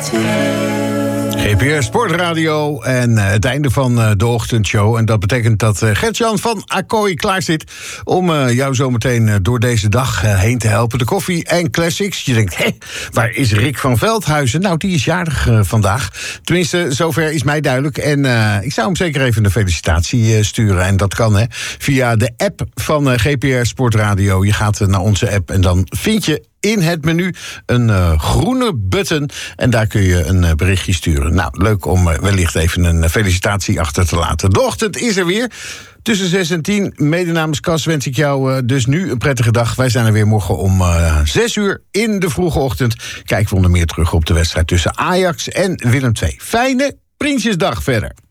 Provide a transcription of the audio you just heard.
GPR Sportradio en het einde van de ochtendshow. En dat betekent dat Gert-Jan van Accoy klaar zit om jou zometeen door deze dag heen te helpen. De koffie en classics. Je denkt, waar is Rick van Veldhuizen? Nou, die is jarig vandaag. Tenminste, zover is mij duidelijk. En ik zou hem zeker even een felicitatie sturen. En dat kan via de app van GPR Sportradio. Je gaat naar onze app en dan vind je in het menu een groene button. En daar kun je een berichtje sturen. Nou, leuk om wellicht even een felicitatie achter te laten. De ochtend is er weer. Tussen 6 en 10, mede namens Cas, wens ik jou dus nu een prettige dag. Wij zijn er weer morgen om 6 uur in de vroege ochtend. Kijken we onder meer terug op de wedstrijd tussen Ajax en Willem II. Fijne Prinsjesdag verder.